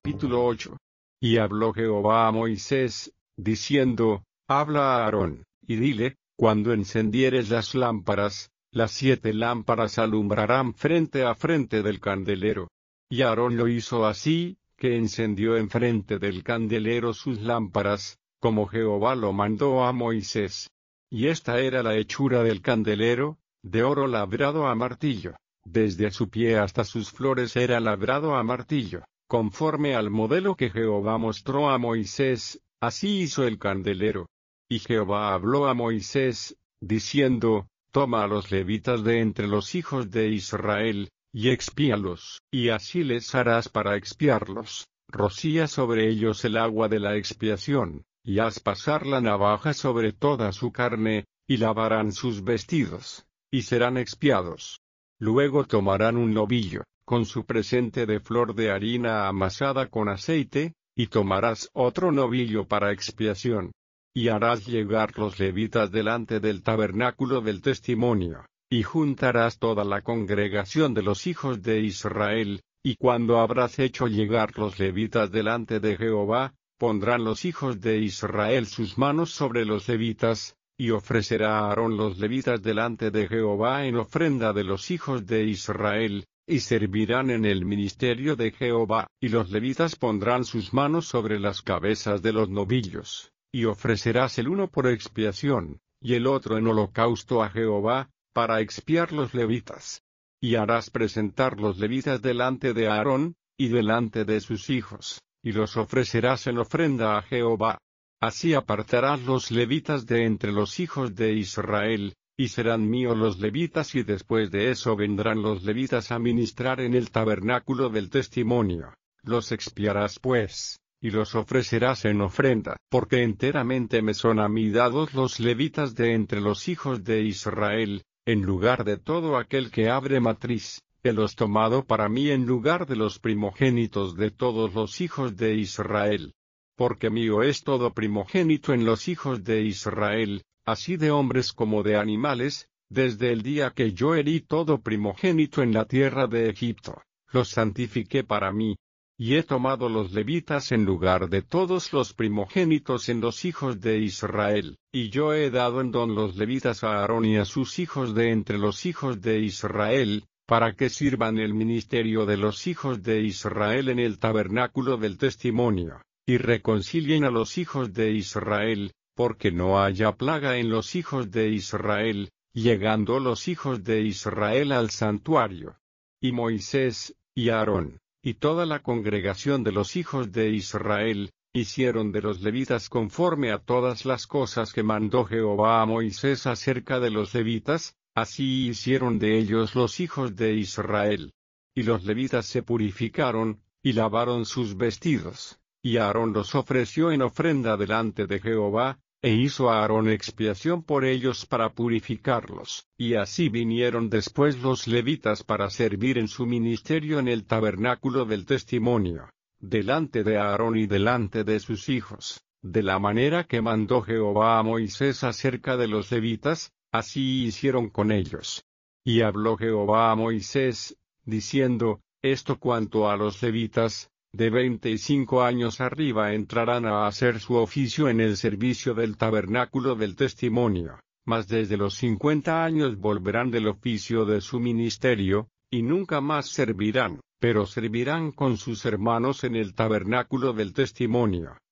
Capítulo 8. Y habló Jehová a Moisés, diciendo, Habla a Aarón, y dile, cuando encendieres las lámparas, las 7 lámparas alumbrarán frente a frente del candelero. Y Aarón lo hizo así, que encendió enfrente del candelero sus lámparas, como Jehová lo mandó a Moisés. Y esta era la hechura del candelero, de oro labrado a martillo. Desde su pie hasta sus flores era labrado a martillo, conforme al modelo que Jehová mostró a Moisés, así hizo el candelero. Y Jehová habló a Moisés, diciendo, Toma a los levitas de entre los hijos de Israel, y expíalos, y así les harás para expiarlos. Rocía sobre ellos el agua de la expiación, y haz pasar la navaja sobre toda su carne, y lavarán sus vestidos, y serán expiados. Luego tomarán un novillo, con su presente de flor de harina amasada con aceite, y tomarás otro novillo para expiación. Y harás llegar los levitas delante del tabernáculo del testimonio, y juntarás toda la congregación de los hijos de Israel, y cuando habrás hecho llegar los levitas delante de Jehová, pondrán los hijos de Israel sus manos sobre los levitas, y ofrecerá a Aarón los levitas delante de Jehová en ofrenda de los hijos de Israel, y servirán en el ministerio de Jehová, y los levitas pondrán sus manos sobre las cabezas de los novillos, y ofrecerás el uno por expiación, y el otro en holocausto a Jehová, para expiar los levitas. Y harás presentar los levitas delante de Aarón, y delante de sus hijos, y los ofrecerás en ofrenda a Jehová. Así apartarás los levitas de entre los hijos de Israel, y serán míos los levitas, y después de eso vendrán los levitas a ministrar en el tabernáculo del testimonio. Los expiarás pues, y los ofrecerás en ofrenda, porque enteramente me son a mí dados los levitas de entre los hijos de Israel, en lugar de todo aquel que abre matriz, helos tomado para mí en lugar de los primogénitos de todos los hijos de Israel. Porque mío es todo primogénito en los hijos de Israel, así de hombres como de animales, desde el día que yo herí todo primogénito en la tierra de Egipto, los santifiqué para mí. Y he tomado los levitas en lugar de todos los primogénitos en los hijos de Israel, y yo he dado en don los levitas a Aarón y a sus hijos de entre los hijos de Israel, para que sirvan el ministerio de los hijos de Israel en el tabernáculo del testimonio, y reconcilien a los hijos de Israel, porque no haya plaga en los hijos de Israel, llegando los hijos de Israel al santuario. Y Moisés, y Aarón, y toda la congregación de los hijos de Israel, hicieron de los levitas conforme a todas las cosas que mandó Jehová a Moisés acerca de los levitas, así hicieron de ellos los hijos de Israel. Y los levitas se purificaron, y lavaron sus vestidos, y Aarón los ofreció en ofrenda delante de Jehová, e hizo a Aarón expiación por ellos para purificarlos, y así vinieron después los levitas para servir en su ministerio en el tabernáculo del testimonio, delante de Aarón y delante de sus hijos, de la manera que mandó Jehová a Moisés acerca de los levitas, así hicieron con ellos. Y habló Jehová a Moisés, diciendo, Esto cuanto a los levitas, de 25 años arriba entrarán a hacer su oficio en el servicio del tabernáculo del testimonio, mas desde los 50 años volverán del oficio de su ministerio, y nunca más servirán, pero servirán con sus hermanos en el tabernáculo del testimonio.